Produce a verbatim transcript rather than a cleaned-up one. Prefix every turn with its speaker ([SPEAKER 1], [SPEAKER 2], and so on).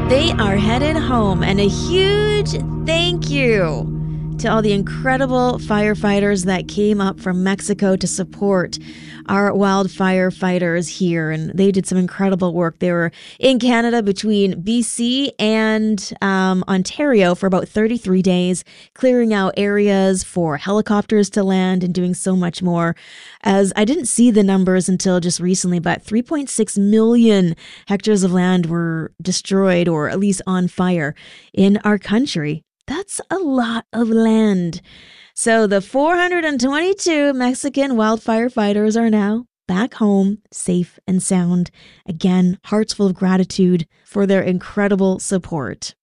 [SPEAKER 1] They are headed home, and a huge thank you to all the incredible firefighters that came up from Mexico to support our wildfire fighters here. And they did some incredible work. They were in Canada between B C and um, Ontario for about thirty-three days, clearing out areas for helicopters to land and doing so much more. As I didn't see the numbers until just recently, but three point six million hectares of land were destroyed or at least on fire in our country. That's a lot of land. So the four hundred twenty-two Mexican wildfire fighters are now back home, safe and sound. Again, hearts full of gratitude for their incredible support.